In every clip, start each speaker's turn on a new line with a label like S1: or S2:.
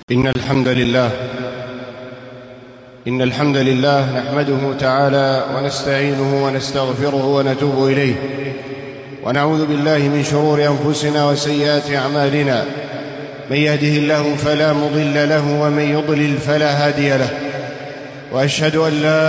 S1: إن الحمد لله نحمده تعالى ونستعينه ونستغفره ونتوب إليه، ونعوذ بالله من شرور أنفسنا وسيئات أعمالنا. من يهده الله فلا مضل له ومن يضلل فلا هادي له، وأشهد أن لا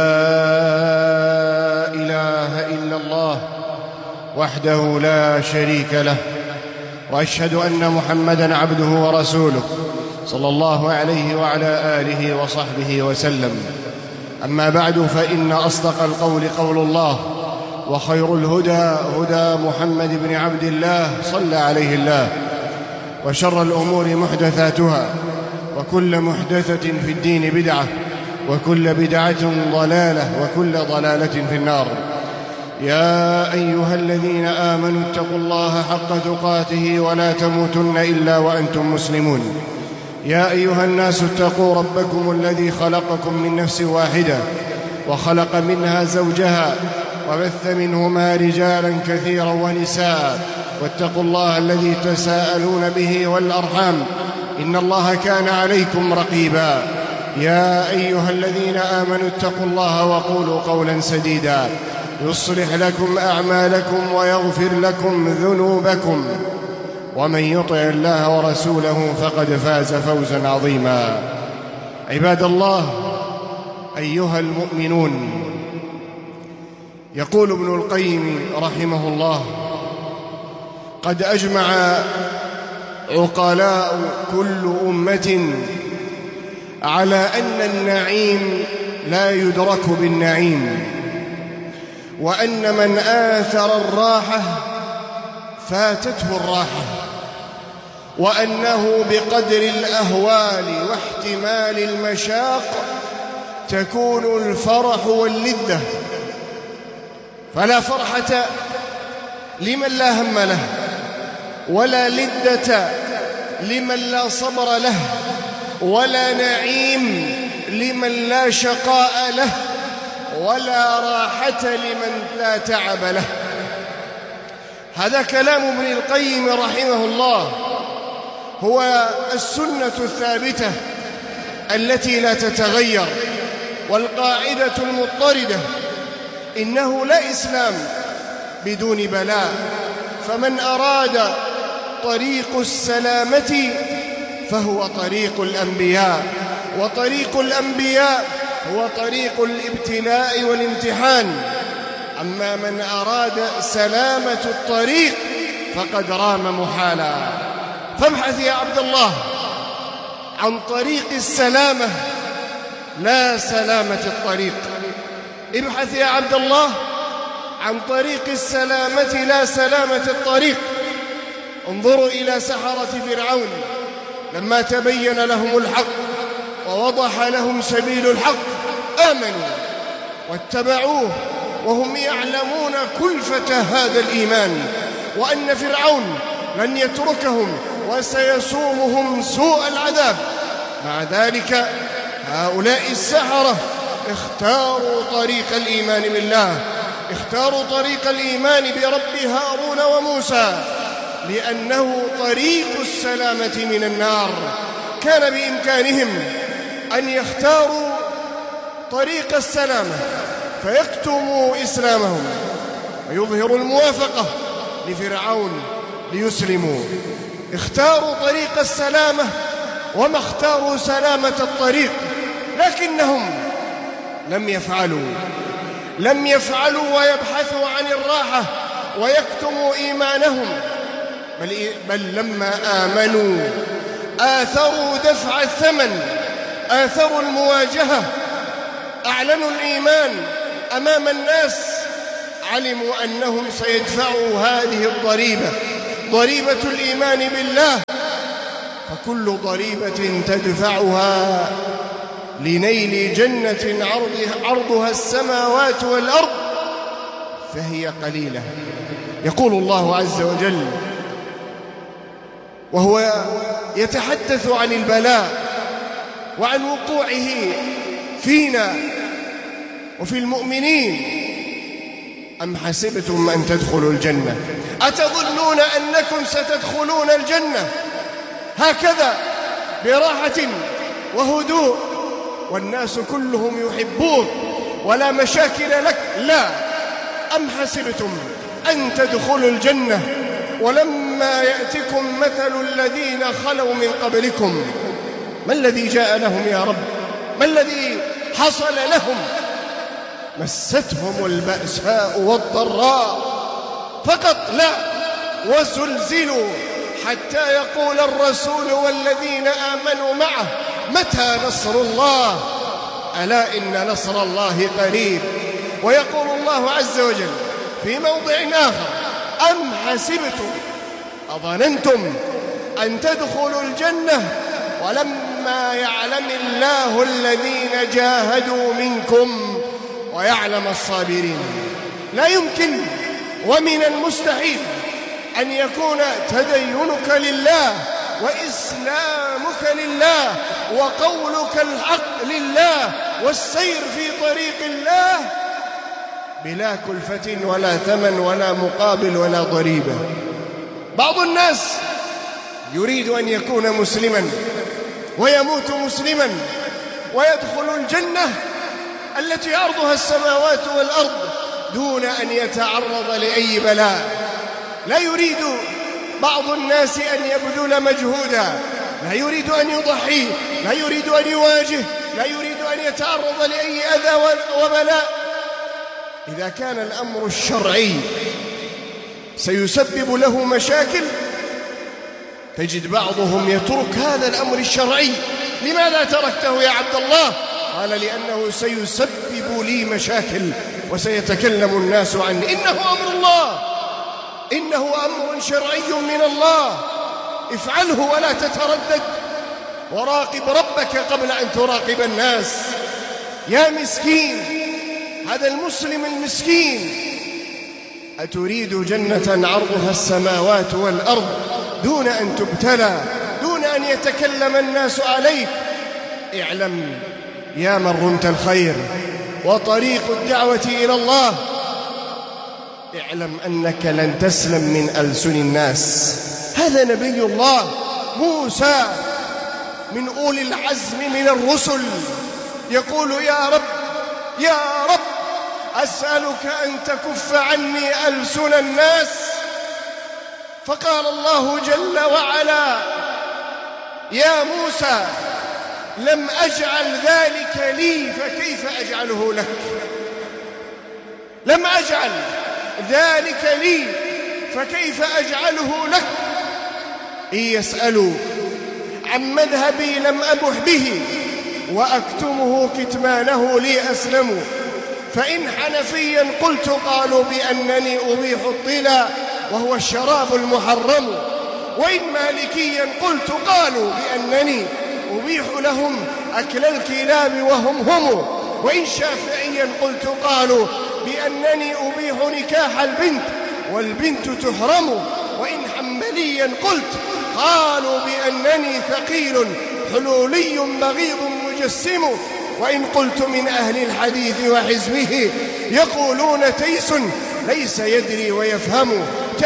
S1: إله إلا الله وحده لا شريك له، وأشهد أن محمدًا عبده ورسوله صلى الله عليه وعلى آله وصحبه وسلم. أما بعد، فإن أصدق القول قول الله، وخير الهدى هدى محمد بن عبد الله صلى عليه الله، وشر الأمور محدثاتها، وكل محدثة في الدين بدعة، وكل بدعة ضلالة، وكل ضلالة في النار. يا أيها الذين آمنوا اتقوا الله حق تقاته ولا تموتن إلا وأنتم مسلمون. يا أيها الناس اتقوا ربكم الذي خلقكم من نفس واحدة، وخلق منها زوجها، وبث منهما رجالا كثيرا ونساء، واتقوا الله الذي تساءلون به والأرحام، إن الله كان عليكم رقيبا. يا أيها الذين آمنوا اتقوا الله وقولوا قولا سديدا يصلح لكم أعمالكم ويغفر لكم ذنوبكم، ومن يطع الله ورسوله فقد فاز فوزا عظيما. عباد الله، أيها المؤمنون، يقول ابن القيم رحمه الله: قد أجمع عقلاء كل أمة على أن النعيم لا يدرك بالنعيم، وأن من آثر الراحة فاتته الراحة، وأنه بقدر الأهوال واحتمال المشاق تكون الفرح واللذة، فلا فرحة لمن لا هم له، ولا لذة لمن لا صبر له، ولا نعيم لمن لا شقاء له، ولا راحة لمن لا تعب له. هذا كلام ابن القيم رحمه الله، هو السنة الثابتة التي لا تتغير، والقاعدة المضطردة: إنه لا إسلام بدون بلاء. فمن أراد طريق السلامة فهو طريق الأنبياء، وطريق الأنبياء هو طريق الابتلاء والامتحان. أما من أراد سلامة الطريق فقد رام محالا. فابحث يا عبد الله عن طريق السلامة لا سلامة الطريق. ابحث يا عبد الله عن طريق السلامة لا سلامة الطريق. انظروا إلى سحرة فرعون لما تبين لهم الحق ووضح لهم سبيل الحق، آمنوا واتبعوه وهم يعلمون كلفة هذا الإيمان، وأن فرعون لن يتركهم وسيسومهم سوء العذاب. مع ذلك هؤلاء السحرة اختاروا طريق الإيمان بالله، اختاروا طريق الإيمان برب هارون وموسى، لأنه طريق السلامة من النار. كان بإمكانهم أن يختاروا طريق السلامة فيكتموا إسلامهم ويظهروا الموافقة لفرعون ليسلموا. اختاروا طريق السلامة وما اختاروا سلامة الطريق، لكنهم لم يفعلوا ويبحثوا عن الراحة ويكتموا إيمانهم، بل لما آمنوا آثروا دفع الثمن، آثروا المواجهة، أعلنوا الإيمان أمام الناس، علموا أنهم سيدفعوا هذه الضريبة، ضريبة الإيمان بالله. فكل ضريبة تدفعها لنيل جنة عرضها السماوات والأرض فهي قليلة. يقول الله عز وجل وهو يتحدث عن البلاء وعن وقوعه فينا وفي المؤمنين: أم حسبتم أن تدخلوا الجنة، أتظنون أنكم ستدخلون الجنة هكذا براحة وهدوء والناس كلهم يحبوك ولا مشاكل لك. لا، أم حسبتم أن تدخلوا الجنة ولما يأتكم مثل الذين خلوا من قبلكم. ما الذي جاء لهم يا رب؟ ما الذي حصل لهم؟ مستهم البأساء والضراء فقط، لا، وزلزلوا حتى يقول الرسول والذين آمنوا معه متى نصر الله؟ ألا إن نصر الله قريب. ويقول الله عز وجل في موضع آخر أم حسبتم أظننتم أن تدخلوا الجنة ولما يعلم الله الذين جاهدوا منكم ويعلم الصابرين. لا يمكن ومن المستحيل أن يكون تدينك لله وإسلامك لله وقولك الحق لله والسير في طريق الله بلا كلفة ولا ثمن ولا مقابل ولا ضريبة. بعض الناس يريد أن يكون مسلما ويموت مسلما ويدخل الجنة التي عرضها السماوات والأرض دون أن يتعرض لأي بلاء. لا يريد بعض الناس أن يبذل مجهودا، لا يريد أن يضحي، لا يريد أن يواجه، لا يريد أن يتعرض لأي أذى وبلاء. إذا كان الأمر الشرعي سيسبب له مشاكل تجد بعضهم يترك هذا الأمر الشرعي. لماذا تركته يا عبد الله؟ قال لأنه سيسبب لي مشاكل وسيتكلم الناس عني. إنه أمر الله، إنه أمر شرعي من الله، افعله ولا تتردد وراقب ربك قبل أن تراقب الناس. يا مسكين، هذا المسلم المسكين، أتريد جنة عرضها السماوات والأرض دون أن تبتلى، دون أن يتكلم الناس عليك؟ اعلم يا من رمت الخير وطريق الدعوة إلى الله، اعلم أنك لن تسلم من ألسن الناس. هذا نبي الله موسى من أولي العزم من الرسل يقول يا رب يا رب أسألك أن تكف عني ألسن الناس. فقال الله جل وعلا يا موسى لم أجعل ذلك لي فكيف أجعله لك؟ لم أجعل ذلك لي فكيف أجعله لك؟ إن يسألوا عن مذهبي لم أبح به وأكتمه كتمانه لي أسلم. فإن حنفيا قلت قالوا بأنني أبيح الطلا وهو الشراب المحرم. وإن مالكيا قلت قالوا بأنني أبيح لهم أكل الكلاب وهم هم. وإن شافعيا قلت قالوا بأنني أبيح نكاح البنت والبنت تحرم. وإن حنبليا قلت قالوا بأنني ثقيل حلولي بغيض مجسم. وإن قلت من أهل الحديث وحزبه يقولون تيس ليس يدري ويفهم.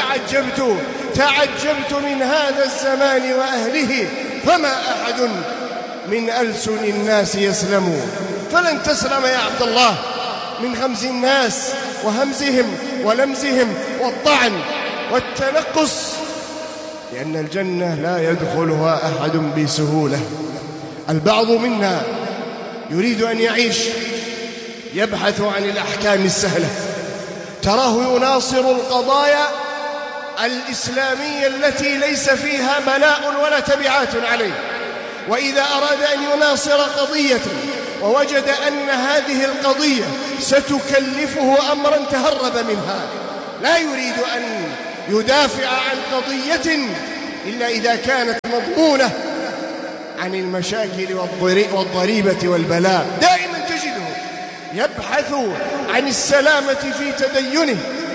S1: تعجبت من هذا الزمان وأهله فما أحد من ألسن الناس يسلم. فلن تسلم يا عبد الله من خمز الناس وهمزهم ولمزهم والطعن والتنقص، لأن الجنة لا يدخلها أحد بسهولة. البعض منا يريد أن يعيش يبحث عن الأحكام السهلة، تراه يناصر القضايا الإسلامية التي ليس فيها بلاء ولا تبعات عليه. وإذا أراد أن يناصر قضية ووجد أن هذه القضية ستكلفه أمرا تهرب منها. لا يريد أن يدافع عن قضية إلا إذا كانت مضمونة عن المشاكل والضريبة والبلاء. دائما تجده يبحث عن السلامة في تدينه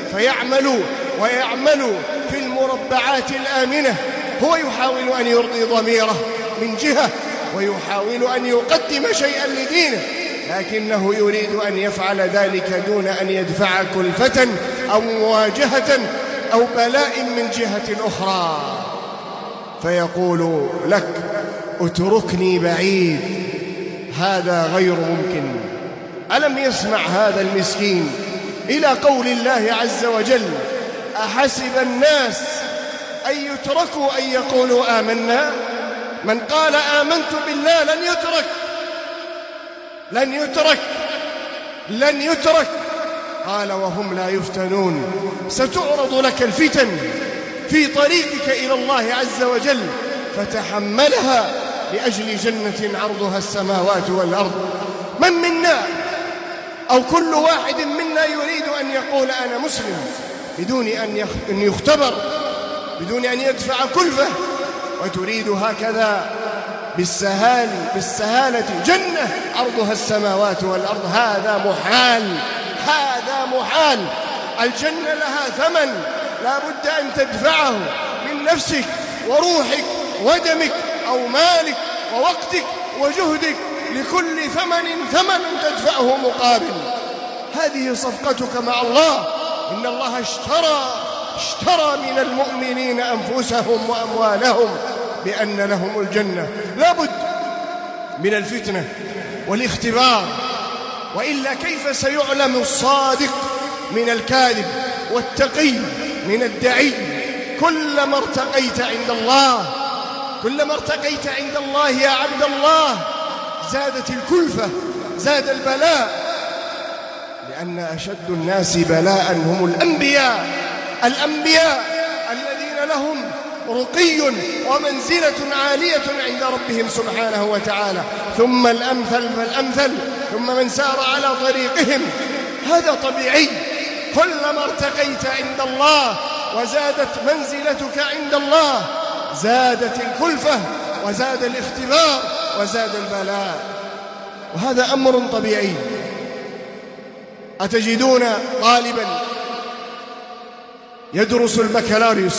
S1: ويعمل في المربعات الآمنة. هو يحاول أن يرضي ضميره من جهة ويحاول أن يقدم شيئا لدينه، لكنه يريد أن يفعل ذلك دون أن يدفع كلفة أو مواجهة أو بلاء من جهة أخرى. فيقول لك اتركني بعيد، هذا غير ممكن. ألم يسمع هذا المسكين إلى قول الله عز وجل: أحسب الناس أن يتركوا أن يقولوا آمنا؟ من قال آمنت بالله لن يترك. قال: وهم لا يفتنون. ستعرض لك الفتن في طريقك إلى الله عز وجل، فتحملها لأجل جنة عرضها السماوات والأرض. من منا أو كل واحد منا يريد أن يقول أنا مسلم بدون أن يختبر، بدون أن يدفع كلفة، وتريد هكذا بالسهالة جنة عرضها السماوات والأرض؟ هذا محال. الجنة لها ثمن لا بد أن تدفعه من نفسك وروحك ودمك أو مالك ووقتك وجهدك، لكل ثمن تدفعه مقابل. هذه صفقتك مع الله. إن الله اشترى من المؤمنين أنفسهم وأموالهم بأن لهم الجنة. لا بد من الفتنة والاختبار، وإلا كيف سيعلم الصادق من الكاذب والتقي من الدعي؟ كلما ارتقيت عند الله يا عبد الله زادت الكلفة، زاد البلاء، لأن أشد الناس بلاء هم الأنبياء الذين لهم رقي ومنزلة عالية عند ربهم سبحانه وتعالى، ثم الأمثل فالأمثل، ثم من سار على طريقهم. هذا طبيعي. كلما ارتقيت عند الله وزادت منزلتك عند الله زادت الكلفة وزاد الاختبار وزاد البلاء، وهذا أمر طبيعي. أتجدون طالبا يدرس البكالوريوس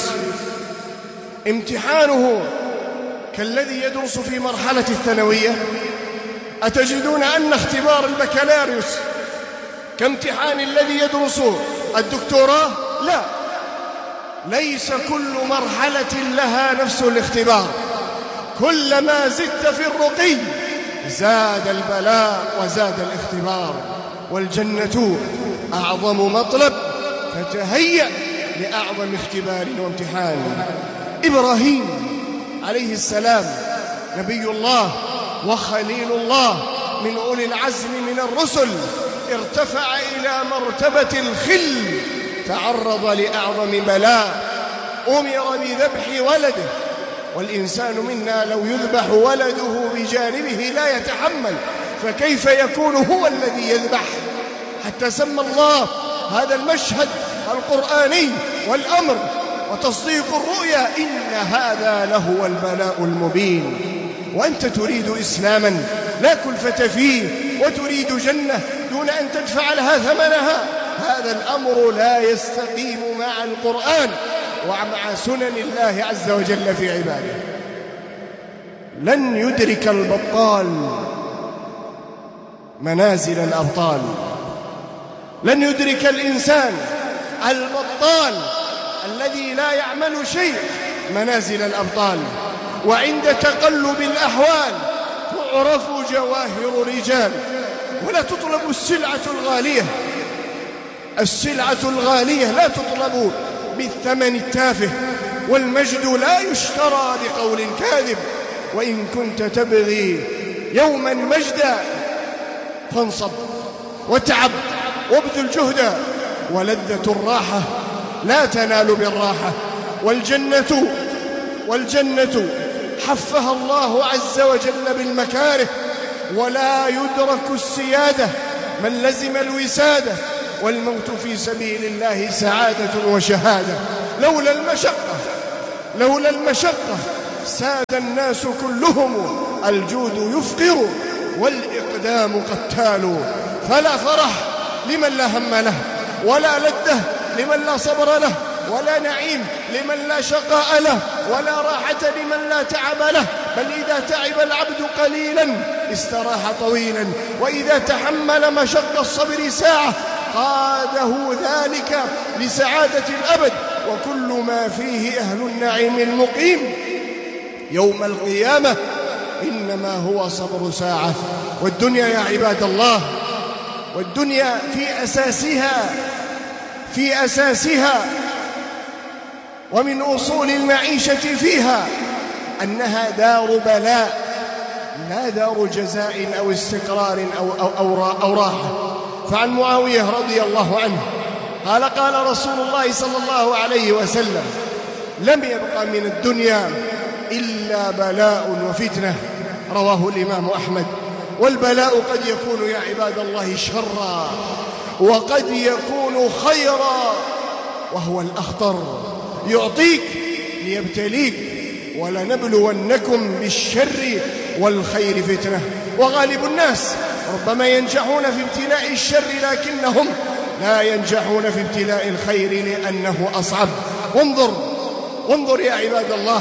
S1: امتحانه كالذي يدرس في مرحلة الثانوية؟ أتجدون أن اختبار البكالوريوس كامتحان الذي يدرس الدكتوراه؟ لا، ليس كل مرحلة لها نفس الاختبار. كلما زدت في الرقي زاد البلاء وزاد الاختبار. والجنة أعظم مطلب، فتهيأ لأعظم اختبار وامتحان. إبراهيم عليه السلام نبي الله وخليل الله من أولي العزم من الرسل، ارتفع إلى مرتبة الخل، تعرض لأعظم بلاء، أمر بذبح ولده. والإنسان منا لو يذبح ولده بجانبه لا يتحمل، فكيف يكون هو الذي يذبح؟ حتى سمى الله هذا المشهد القرآني والأمر وتصديق الرؤيا: إن هذا لهو البلاء المبين. وأنت تريد إسلاما لا كلفة فيه، وتريد جنة دون أن تدفع لها ثمنها. هذا الأمر لا يستقيم مع القرآن ومع سنن الله عز وجل في عباده. لن يدرك البطال منازل الأبطال، لن يدرك الإنسان البطال الذي لا يعمل شيء منازل الأبطال. وعند تقلب الأحوال تعرف جواهر الرجال، ولا تطلب السلعة الغالية لا تطلب بالثمن التافه، والمجد لا يشترى بقول كاذب. وإن كنت تبغي يوما مجدا فانصب وتعب وابذل جهدا، ولذة الراحة لا تنال بالراحة. والجنة حفها الله عز وجل بالمكاره، ولا يدرك السيادة من لزم الوسادة. والموت في سبيل الله سعادة وشهادة. لولا المشقة ساد الناس كلهم. الجود يفقر والإقدام قتال. فلا فرح لمن لا هم له، ولا لذة لمن لا صبر له، ولا نعيم لمن لا شقاء له، ولا راحة لمن لا تعب له. بل إذا تعب العبد قليلا استراح طويلا، وإذا تحمل مشق الصبر ساعة قاده ذلك لسعادة الأبد. وكل ما فيه أهل النعيم المقيم يوم القيامة إنما هو صبر ساعة. والدنيا يا عباد الله، والدنيا في أساسها ومن أصول المعيشة فيها أنها دار بلاء لا دار جزاء أو استقرار أو راحة. فعن معاوية رضي الله عنه قال: قال رسول الله صلى الله عليه وسلم: لم يبقى من الدنيا إلا بلاء وفتنة. رواه الإمام أحمد. والبلاء قد يكون يا عباد الله شرا وقد يكون خيرا، وهو الأخطر، يعطيك ليبتليك. ولنبلونكم بالشر والخير فتنة. وغالب الناس ربما ينجحون في ابتلاء الشر لكنهم لا ينجحون في ابتلاء الخير لأنه أصعب. انظر يا عباد الله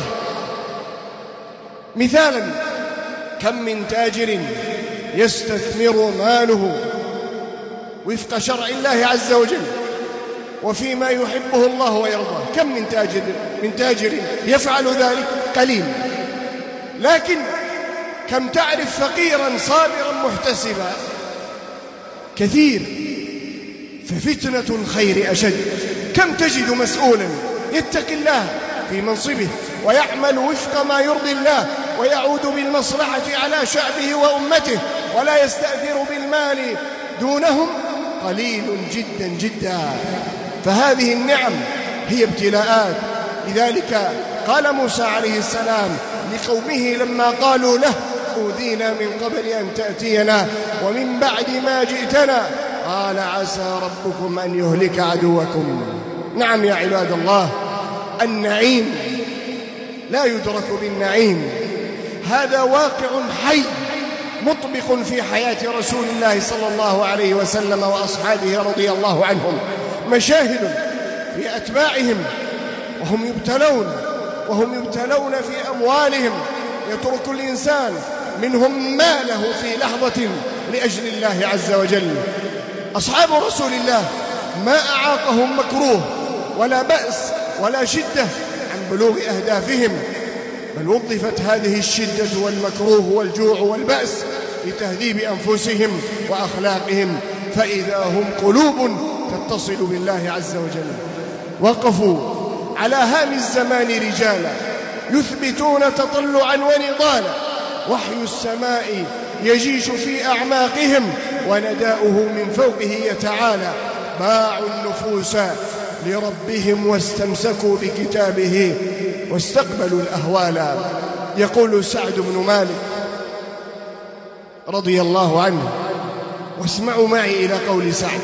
S1: مثالا: كم من تاجر يستثمر ماله وفق شرع الله عز وجل وفيما يحبه الله ويرضاه. كم من تاجر يفعل ذلك؟ قليل. لكن كم تعرف فقيرا صابرا محتسبا؟ كثير. ففتنة الخير أشد. كم تجد مسؤولا يتقي الله في منصبه ويعمل وفق ما يرضي الله ويعود بالمصلحة على شعبه وأمته ولا يستأثر بالمال دونهم؟ قليل جدا جدا. فهذه النعم هي ابتلاءات. لذلك قال موسى عليه السلام لقومه لما قالوا له: أوذينا من قبل أن تأتينا ومن بعد ما جئتنا، قال: عسى ربكم أن يهلك عدوكم. نعم يا عباد الله، النعيم لا يدرك بالنعيم. هذا واقع حي مطبق في حياة رسول الله صلى الله عليه وسلم وأصحابه رضي الله عنهم. مشاهد في أتباعهم وهم يبتلون في أموالهم. يترك الإنسان منهم ماله في لحظة لأجل الله عز وجل. أصحاب رسول الله ما أعاقهم مكروه ولا بأس ولا شدة عن بلوغ أهدافهم، بل وظفت هذه الشدة والمكروه والجوع والبأس لتهذيب أنفسهم وأخلاقهم، فإذا هم قلوب تتصل بالله عز وجل. وقفوا على هام الزمان رجالا يثبتون تطلعا ونضالا، وحي السماء يجيش في أعماقهم ونداؤه من فوقه يتعالى. باعوا النفوس لربهم واستمسكوا بكتابه واستقبلوا الأهوال. يقول سعد بن مالك رضي الله عنه، واسمعوا معي إلى قول سعد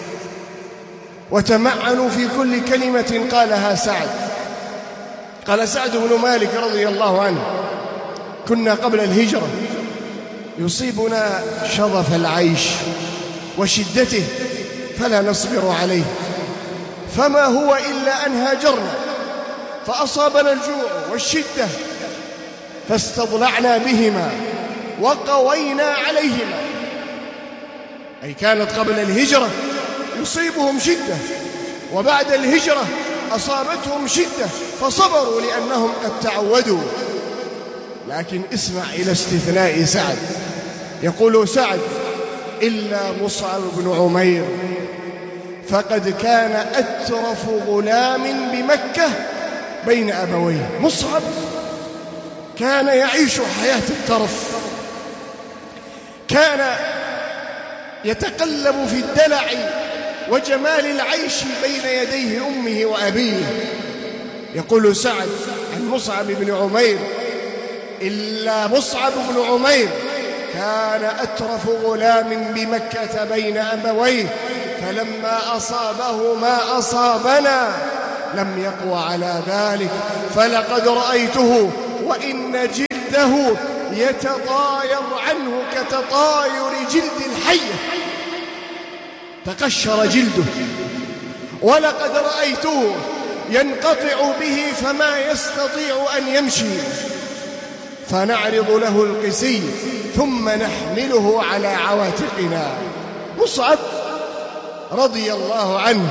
S1: وتمعنوا في كل كلمة قالها سعد. قال سعد بن مالك رضي الله عنه: كنا قبل الهجرة يصيبنا شظف العيش وشدته فلا نصبر عليه، فما هو إلا أن هاجرنا فأصابنا الجوع والشدة فاستضلعنا بهما وقوينا عليهما. أي كانت قبل الهجرة يصيبهم شدة، وبعد الهجرة أصابتهم شدة فصبروا لأنهم قد تعودوا. لكن اسمع إلى استثناء سعد. يقول سعد: إلا مصعب بن عمير فقد كان أترف غلام بمكة بين أبويه. مصعب كان يعيش حياة الترف، كان يتقلب في الدلع وجمال العيش بين يديه أمه وأبيه. يقول سعد عن مصعب بن عمير: إلا مصعب بن عمير كان أترف غلام بمكة بين أبويه، فلما أصابه ما أصابنا لم يقوى على ذلك، فلقد رأيته وإن جلده يتطاير عنه كتطاير جلد الحية، تقشر جلده، ولقد رأيته ينقطع به فما يستطيع أن يمشي، فنعرض له القسي ثم نحمله على عواتقنا. مصعب رضي الله عنه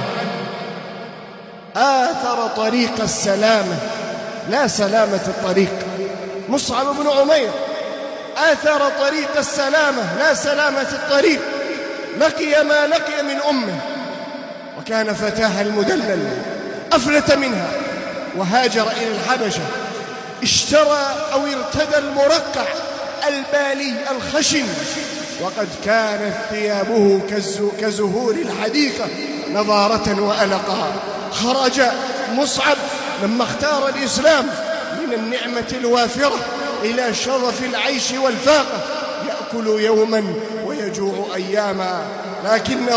S1: آثر طريق السلامة لا سلامة الطريق. مصعب بن عمير آثر طريق السلامة لا سلامة الطريق، لقي ما لقي من أمه، وكان فتاها المدلل، أفلت منها وهاجر إلى الحبشة، اشترى أو ارتدى المرقع البالي الخشن، وقد كانت ثيابه كزهور الحديقة نضارة وألقا. خرج مصعب لما اختار الإسلام من النعمة الوافرة إلى شرف العيش والفاقة، يأكل يوما ويجوع أياما، لكن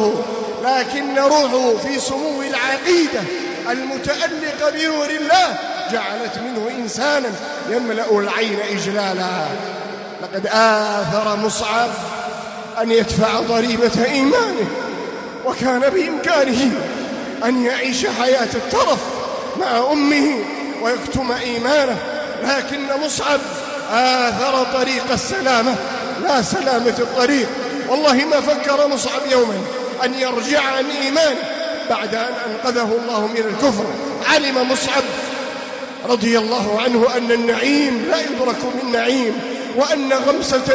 S1: روحه في سمو العقيدة المتألقة بنور الله جعلت منه إنسانا يملأ العين إجلالا. لقد آثر مصعب أن يدفع ضريبة إيمانه، وكان بإمكانه أن يعيش حياة الترف مع أمه ويكتم إيمانه، لكن مصعب آثر طريق السلامة لا سلامة الطريق. والله ما فكر مصعب يوما أن يرجع عن إيمانه بعد أن أنقذه الله من الكفر. علم مصعب رضي الله عنه أن النعيم لا يدرك من نعيم، وأن غمسة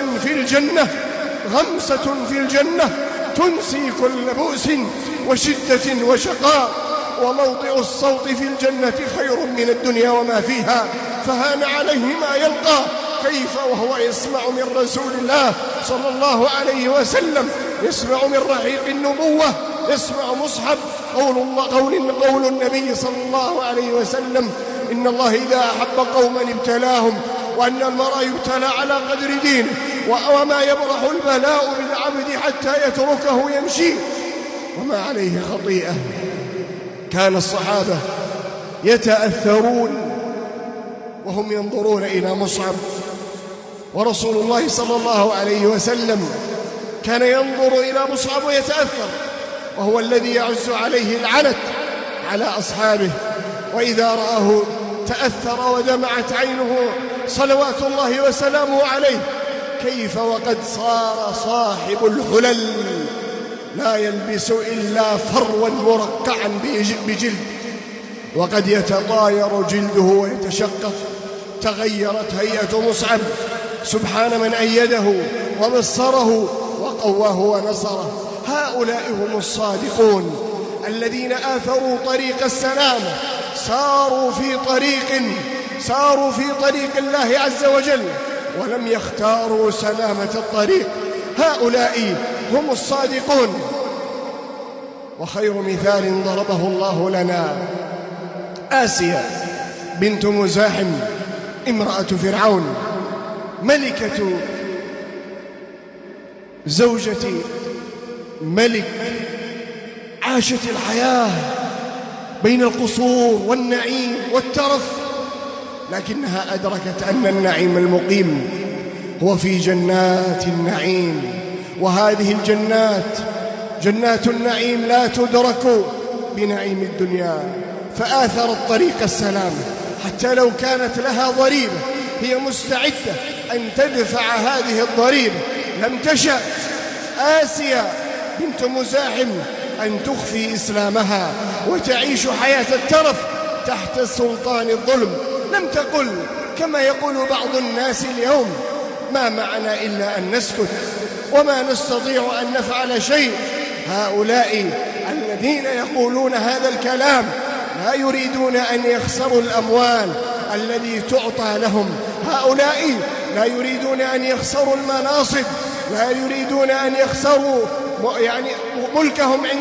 S1: في الجنة تنسي كل بؤس وشدة وشقاء، وموطئ الصوت في الجنة خير من الدنيا وما فيها، فهان عليه ما يلقى، كيف وهو يسمع من رسول الله صلى الله عليه وسلم، يسمع من رحيق النبوة، يسمع مصعب قول النبي صلى الله عليه وسلم: إن الله إذا أحب قوما ابتلاهم، وأن المرء يبتلى على قدر دينه، وما يبرح البلاء بالعبد حتى يتركه يمشي وما عليه خطيئة. كان الصحابة يتأثرون وهم ينظرون إلى مصعب، ورسول الله صلى الله عليه وسلم كان ينظر إلى مصعب ويتأثر، وهو الذي يعز عليه العنت على أصحابه، وإذا رآه تأثر ودمعت عينه صلوات الله وسلامه عليه. كيف وقد صار صاحب الحلل لا يلبس إلا فروا مرقعا بجلد، وقد يتطاير جلده ويتشقق. تغيرت هيئة مصعب، سبحان من أيده وبصره وقواه ونصره. هؤلاء هم الصادقون الذين آثروا طريق السلامة، ساروا في طريق الله عز وجل، ولم يختاروا سلامة الطريق. هؤلاء هم الصادقون. وخير مثال ضربه الله لنا آسيا بنت مزاحم، امرأة فرعون، ملكة زوجة ملك، عاشت الحياة بين القصور والنعيم والترف، لكنها أدركت أن النعيم المقيم هو في جنات النعيم، وهذه الجنات جنات النعيم لا تدرك بنعيم الدنيا، فآثرت طريق السلام حتى لو كانت لها ضريبة هي مستعدة أن تدفع هذه الضريبة. لم تشأ آسيا بنت مزاحم أن تخفي إسلامها وتعيش حياة الترف تحت سلطان الظلم. لم تقل كما يقول بعض الناس اليوم: ما معنا إلا أن نسكت وما نستطيع أن نفعل شيء. هؤلاء الذين يقولون هذا الكلام لا يريدون أن يخسروا الأموال التي تعطى لهم، هؤلاء لا يريدون أن يخسروا المناصب، لا يريدون أن يخسروا ملكهم